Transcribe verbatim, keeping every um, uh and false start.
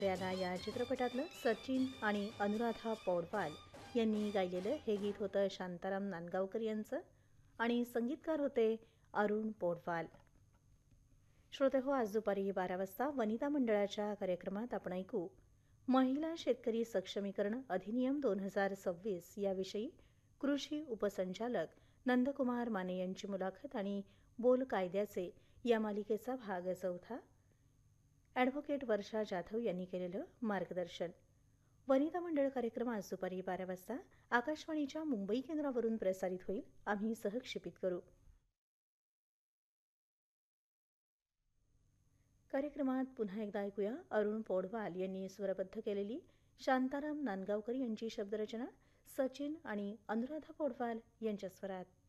प्याला या चित्रपटातलं सचिन आणि अनुराधा पौडवाल यांनी गायलेलं हे गीत होतं शांताराम नांदगावकर यांचं आणि संगीतकार होते अरुण पौडवाल. श्रोते हो, आज दुपारी बारा वाजता वनिता मंडळाच्या कार्यक्रमात आपण ऐकू महिला शेतकरी सक्षमीकरण अधिनियम दोन हजार सव्वीस याविषयी कृषी उपसंचालक नंदकुमार माने यांची मुलाखत आणि बोल कायद्याचे या मालिकेचा भाग चौथा. ॲडव्होकेट वर्षा जाधव यांनी केलेलं मार्गदर्शन. वनिता मंडळ कार्यक्रम आज दुपारी बारा वाजता आकाशवाणीच्या मुंबई केंद्रावरून प्रसारित होईल. आम्ही सहक्षेपित करू. कार्यक्रमात पुन्हा एकदा ऐकूया अरुण पौडवाल यांनी स्वरबद्ध केलेली शांताराम नांदगावकर यांची शब्दरचना सचिन आणि अनुराधा पौडवाल यांच्या स्वरात.